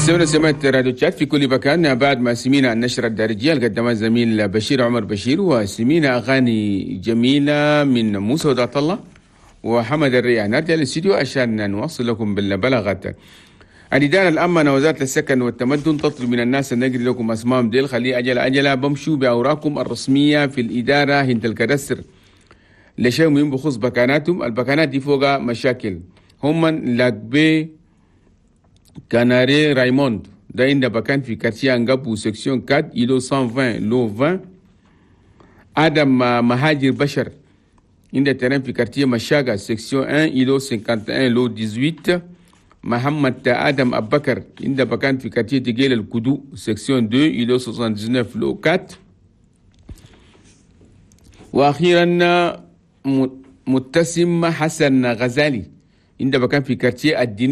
سمعت راديو تشات في كل مكان. بعد ما سمينا النشرة الدارجية اللي قدمها الزميل بشير عمر بشير، وسمينا أغاني جميلة من موسى ودعت الله وحمد الريان، نرجع للاستديو عشان نوصل لكم بالبلاغات. الإدارة الأمنة وزارة السكن والتمدن تطلب من الناس أن نقري لكم أسمائهم ديل، خلي أجل بمشوا بأوراقكم الرسمية في الإدارة هند الكدستر لشيء مهم بخصوص بكاناتهم. البكانات دي فوقها مشاكل، هم لاقبي كاناري رايموند ده عنده بكان في كارتيه انقبو سكسيون 4 إلو 120 لو 20. آدم مهاجر بشر عنده ترين في كارتيه مشاقة سكسيون 1 إلو 51 لو 18. محمد آدم أبكر عنده بكان في كارتيه تقيل الكدو سكسيون 2 إلو 79 لو 4. وأخيرا متسم حسن غزالي عنده بكان في كارتيه الدين